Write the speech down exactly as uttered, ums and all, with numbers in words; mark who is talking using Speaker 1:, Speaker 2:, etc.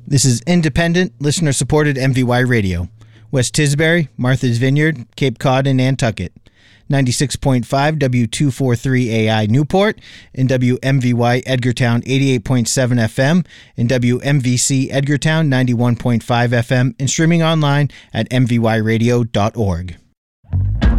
Speaker 1: This is independent, listener-supported M V Y Radio. West Tisbury, Martha's Vineyard, Cape Cod, and Nantucket. ninety-six point five W two forty-three A I Newport, and W M V Y Edgartown eighty-eight point seven F M, and W M V C Edgartown ninety-one point five F M, and streaming online at m v y radio dot org.